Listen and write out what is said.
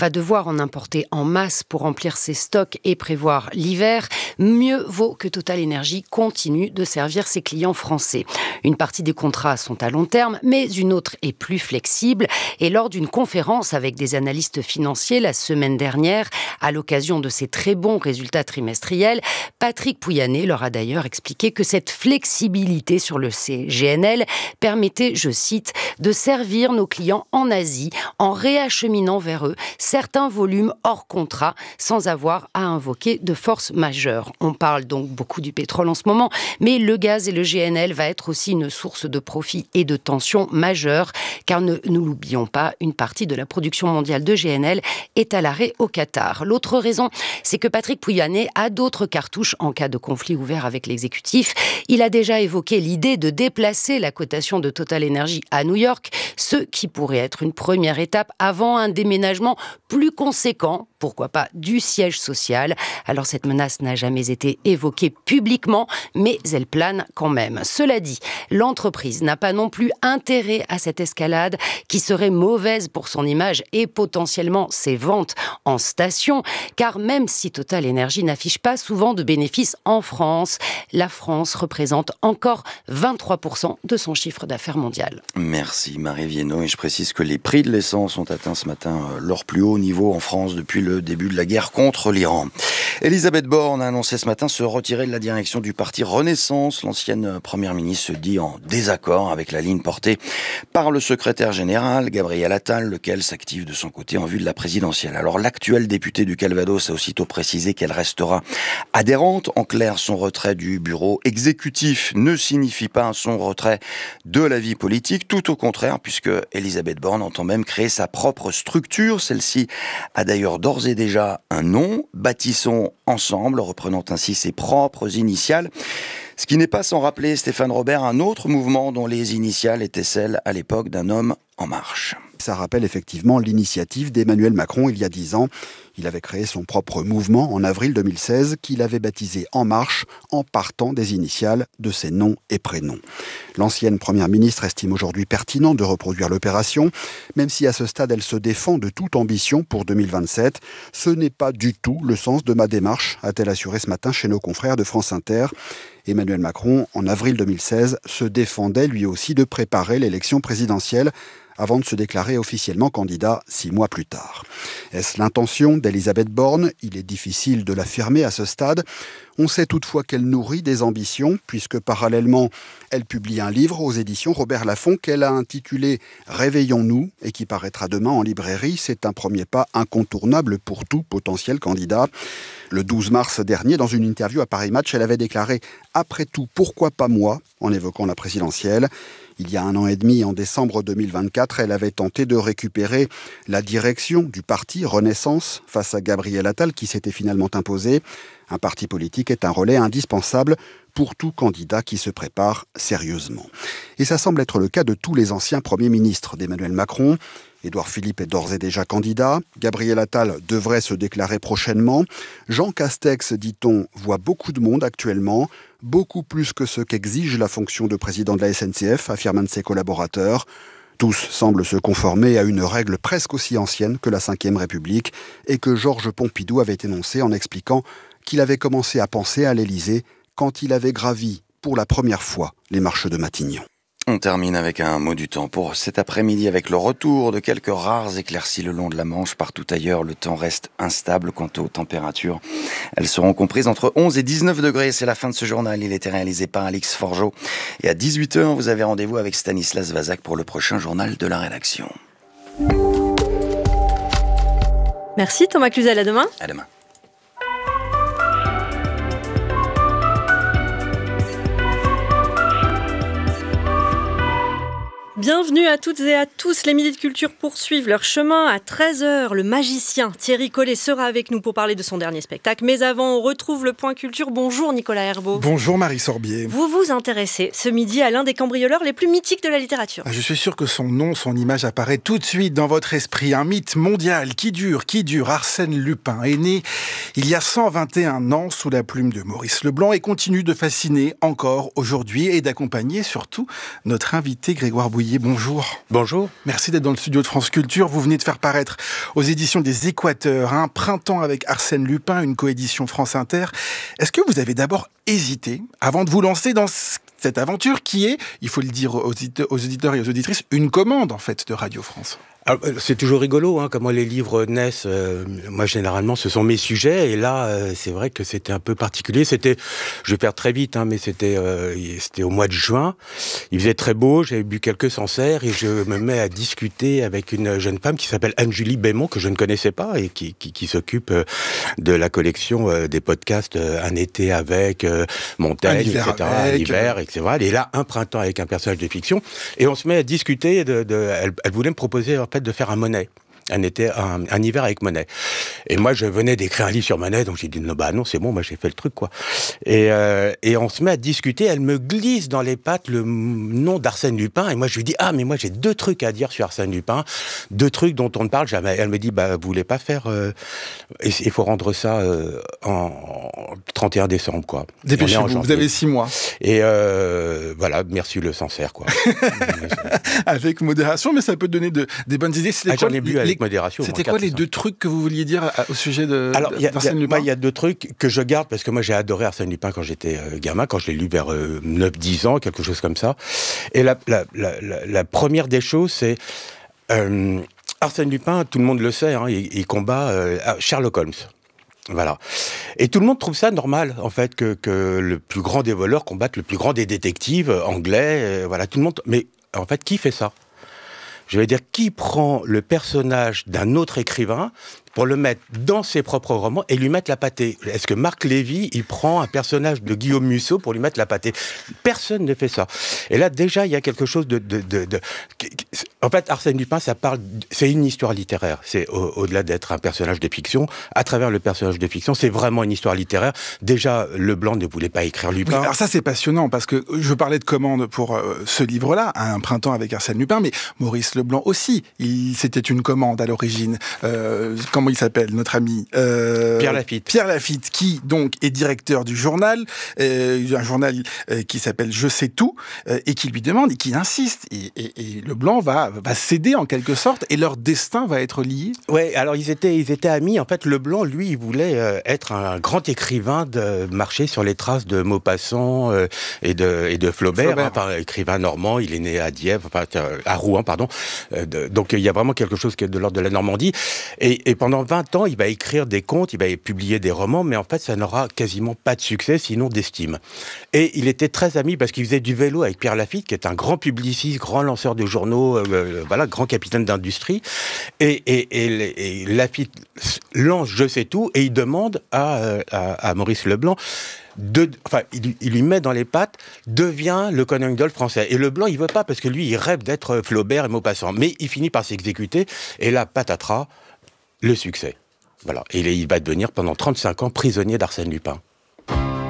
va devoir en importer en masse pour remplir ses stocks et prévoir l'hiver, mieux vaut que Total Energy continue de servir ses clients français. Une partie des contrats sont à long terme, mais une autre est plus flexible. Et lors d'une conférence avec des analystes financiers la semaine dernière, à l'occasion de ces très bons résultats trimestriels, Patrick Pouyanné leur a d'ailleurs expliqué que cette flexibilité sur le GNL permettait, je cite, de servir nos clients en Asie en réacheminant vers eux certains volumes hors contrat sans avoir à invoquer de force majeure. On parle donc beaucoup du pétrole en ce moment, mais le gaz et le GNL va être aussi une source de profit et de tension majeure, car ne nous l'oublions pas, une partie de la production mondiale de GNL est à l'arrêt au Qatar. L'autre raison, c'est que Patrick Pouyanné a d'autres cartouches en cas de conflit ouvert avec l'exécutif. Il a déjà évoqué l'idée de déplacer la cotation de Total Energy à New York, ce qui pourrait être une première étape avant un déménagement plus conséquent, pourquoi pas du siège social. Alors cette menace n'a jamais été évoquée publiquement, mais elle plane quand même. Cela dit, l'entreprise n'a pas non plus intérêt à cette escalade qui serait mauvaise pour son image et potentiellement ses ventes en station, car même si Total Energy n'affiche pas souvent de bénéfices en France, la France représente encore 23% de son chiffre d'affaires mondial. Merci Marie Viennot, et je précise que les prix de l'essence ont atteint ce matin leur plus haut niveau en France depuis le début de la guerre contre l'Iran. Elisabeth Borne a annoncé ce matin se retirer de la direction du parti Renaissance. L'ancienne première ministre se dit en désaccord avec la ligne portée par le secrétaire général, Gabriel Attal, lequel s'active de son côté en vue de la présidentielle. Alors l'actuelle députée du Calvados a aussitôt précisé qu'elle restera adhérente. En clair, son retrait du bureau exécutif ne signifie pas son retrait de la vie politique, tout au contraire, puisque Elisabeth Borne entend même créer sa propre structure. Celle-ci a d'ailleurs d'ores et déjà un nom, Bâtissons ensemble, reprenant ainsi ses propres initiales. Ce qui n'est pas sans rappeler, Stéphane Robert, un autre mouvement dont les initiales étaient celles à l'époque d'un homme en marche. Ça rappelle effectivement l'initiative d'Emmanuel Macron il y a 10 ans. Il avait créé son propre mouvement en avril 2016 qu'il avait baptisé En Marche en partant des initiales de ses noms et prénoms. L'ancienne première ministre estime aujourd'hui pertinent de reproduire l'opération, même si à ce stade elle se défend de toute ambition pour 2027. Ce n'est pas du tout le sens de ma démarche, a-t-elle assuré ce matin chez nos confrères de France Inter. Emmanuel Macron, en avril 2016, se défendait lui aussi de préparer l'élection présidentielle avant de se déclarer officiellement candidat 6 mois plus tard. Est-ce l'intention d'Elisabeth Borne ? Il est difficile de l'affirmer à ce stade. On sait toutefois qu'elle nourrit des ambitions, puisque parallèlement, elle publie un livre aux éditions Robert Laffont qu'elle a intitulé « Réveillons-nous » et qui paraîtra demain en librairie. C'est un premier pas incontournable pour tout potentiel candidat. Le 12 mars dernier, dans une interview à Paris Match, elle avait déclaré « Après tout, pourquoi pas moi ?» en évoquant la présidentielle. Il y a 1 an et demi, en décembre 2024, elle avait tenté de récupérer la direction du parti Renaissance face à Gabriel Attal qui s'était finalement imposé. Un parti politique est un relais indispensable pour tout candidat qui se prépare sérieusement. Et ça semble être le cas de tous les anciens premiers ministres d'Emmanuel Macron. Édouard Philippe est d'ores et déjà candidat. Gabriel Attal devrait se déclarer prochainement. Jean Castex, dit-on, voit beaucoup de monde actuellement, beaucoup plus que ce qu'exige la fonction de président de la SNCF, affirme un de ses collaborateurs. Tous semblent se conformer à une règle presque aussi ancienne que la Ve République et que Georges Pompidou avait énoncée en expliquant qu'il avait commencé à penser à l'Élysée quand il avait gravi pour la première fois les marches de Matignon. On termine avec un mot du temps pour cet après-midi avec le retour de quelques rares éclaircies le long de la Manche. Partout ailleurs, le temps reste instable quant aux températures. Elles seront comprises entre 11 et 19 degrés. C'est la fin de ce journal. Il était réalisé par Alix Forgeot. Et à 18h, vous avez rendez-vous avec Stanislas Vazak pour le prochain journal de la rédaction. Merci Thomas Cluzel, à demain. À demain. Bienvenue à toutes et à tous. Les Midis de Culture poursuivent leur chemin. À 13h, le magicien Thierry Collet sera avec nous pour parler de son dernier spectacle. Mais avant, on retrouve le Point Culture. Bonjour Nicolas Herbeau. Bonjour Marie Sorbier. Vous vous intéressez ce midi à l'un des cambrioleurs les plus mythiques de la littérature. Je suis sûr que son nom, son image apparaît tout de suite dans votre esprit. Un mythe mondial qui dure. Arsène Lupin est né il y a 121 ans sous la plume de Maurice Leblanc et continue de fasciner encore aujourd'hui et d'accompagner surtout notre invité Grégoire Bouillet. Ollier, bonjour. Bonjour. Merci d'être dans le studio de France Culture. Vous venez de faire paraître aux éditions des Équateurs un Printemps avec Arsène Lupin, une coédition France Inter. Est-ce que vous avez d'abord hésité avant de vous lancer dans cette aventure qui est, il faut le dire aux auditeurs et aux auditrices, une commande en fait de Radio France? Alors, c'est toujours rigolo, comment les livres naissent. Moi, généralement, ce sont mes sujets. Et là, c'est vrai que c'était un peu particulier. Je vais faire très vite, mais c'était au mois de juin. Il faisait très beau, j'avais bu quelques Sancerre et je me mets à discuter avec une jeune femme qui s'appelle Anne-Julie Bémont, que je ne connaissais pas et qui s'occupe de la collection des podcasts Un été avec Montaigne, etc. L'hiver, etc. Et là, un printemps avec un personnage de fiction. Et on se met à discuter. Elle voulait me proposer de faire un Monet. Un hiver avec Monet. Et moi, je venais d'écrire un livre sur Monet, donc j'ai dit non, c'est bon, moi j'ai fait le truc, quoi. Et on se met à discuter, elle me glisse dans les pattes le nom d'Arsène Lupin, et moi je lui dis, mais moi j'ai 2 trucs à dire sur Arsène Lupin, 2 trucs dont on ne parle jamais. Elle me dit, vous voulez pas faire... il faut rendre ça en 31 décembre, quoi. Dépêchez-vous, vous avez 6 mois. Et voilà, merci le Sancerre, quoi. Avec modération, mais ça peut donner des bonnes idées. J'en ai bu avec modération. C'était quoi les 2 trucs que vous vouliez dire au sujet d'Arsène Lupin? Il y a 2 trucs que je garde, parce que moi j'ai adoré Arsène Lupin quand j'étais gamin, quand je l'ai lu vers 9-10 ans, quelque chose comme ça. Et la première des choses, c'est... Arsène Lupin, tout le monde le sait, il combat Sherlock Holmes. Voilà. Et tout le monde trouve ça normal, en fait, que le plus grand des voleurs combatte le plus grand des détectives anglais. Voilà, tout le monde... Mais en fait, qui fait ça? Je vais dire, qui prend le personnage d'un autre écrivain pour le mettre dans ses propres romans et lui mettre la pâtée? Est-ce que Marc Lévy, il prend un personnage de Guillaume Musso pour lui mettre la pâtée? Personne ne fait ça. Et là, déjà, il y a quelque chose En fait, Arsène Lupin, c'est une histoire littéraire. C'est au-delà d'être un personnage de fiction. À travers le personnage de fiction, c'est vraiment une histoire littéraire. Déjà, Leblanc ne voulait pas écrire Lupin. Oui, alors ça, c'est passionnant, parce que je parlais de commande pour ce livre-là, Un printemps avec Arsène Lupin, mais Maurice Leblanc aussi, c'était une commande à l'origine. Comment il s'appelle, notre ami Pierre Lafitte. Pierre Lafitte, qui donc est directeur du journal, un journal qui s'appelle Je sais tout, et qui lui demande, et qui insiste. Et Leblanc va céder en quelque sorte, et leur destin va être lié. Ouais, alors ils étaient amis. En fait, Leblanc, lui, il voulait être un grand écrivain, marcher sur les traces de Maupassant et de Flaubert. Écrivain normand, il est né à Dieppe, à Rouen, pardon. Donc il y a vraiment quelque chose qui est de l'ordre de la Normandie. Et pendant 20 ans, il va écrire des contes, il va publier des romans, mais en fait, ça n'aura quasiment pas de succès, sinon d'estime. Et il était très ami parce qu'il faisait du vélo avec Pierre Lafitte, qui est un grand publiciste, grand lanceur de journaux, grand capitaine d'industrie. Et Lafitte lance Je sais tout, et il demande à Maurice Leblanc il lui met dans les pattes, devient le Conan Doyle français. Et Leblanc, il veut pas, parce que lui, il rêve d'être Flaubert et Maupassant. Mais il finit par s'exécuter, et là, patatras, le succès. Voilà. Et il va devenir pendant 35 ans prisonnier d'Arsène Lupin.